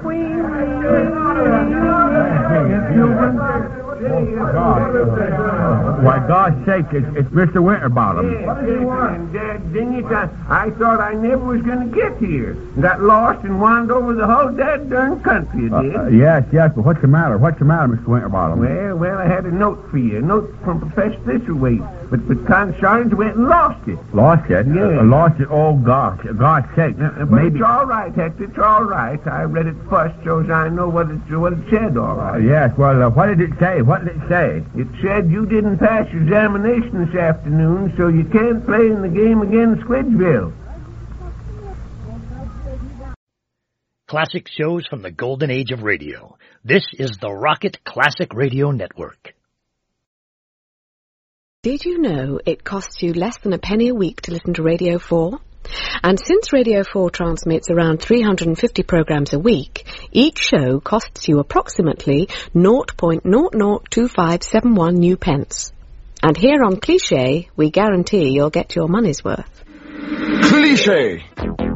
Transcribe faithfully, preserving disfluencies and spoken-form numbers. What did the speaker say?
queen. Why, God's sake, it's, it's Mister Winterbottom. Yes, yes, and uh, dang it, I, I thought I never was going to get here. Got lost and wandered over the whole dead darn country, I did. Uh, uh, yes, yes, but what's the matter? What's the matter, Mister Winterbottom? Well, well, I had a note for you, a note from Professor Thistlethwaite, but but Conscience went and lost it. Lost it? Yeah. Uh, lost it? Oh, gosh, God's sake. Uh, but Maybe... it's all right, Hector, it's all right. I read it first, so as I know what it, what it said, all right. Uh, yes, well, uh, what did it say? What did it say? It said you didn't pass your examination this afternoon, so you can't play in the game against Squidgeville. Classic shows from the golden age of radio. This is the Rocket Classic Radio Network. Did you know it costs you less than a penny a week to listen to Radio four? And since Radio four transmits around three hundred fifty programs a week, each show costs you approximately zero point zero zero two five seven one new pence. And here on Cliché, we guarantee you'll get your money's worth. Cliché.